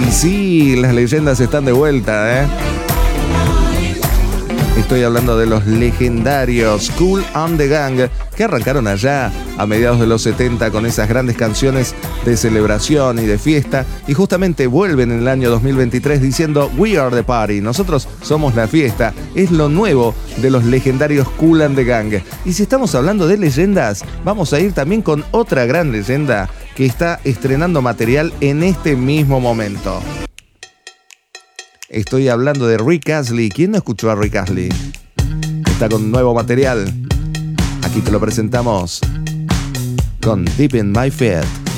Y sí, las leyendas están de vuelta, ¿eh? Estoy hablando de los legendarios Kool and the Gang, que arrancaron allá a mediados de los 70 con esas grandes canciones de celebración y de fiesta, y justamente vuelven en el año 2023 diciendo We are the party, nosotros somos la fiesta. Es lo nuevo de los legendarios Kool and the Gang. Y si estamos hablando de leyendas, vamos a ir también con otra gran leyenda que está estrenando material en este mismo momento. Estoy hablando de Rick Astley. ¿Quién no escuchó a Rick Astley? Está con nuevo material. Aquí te lo presentamos con Deep in My Feet.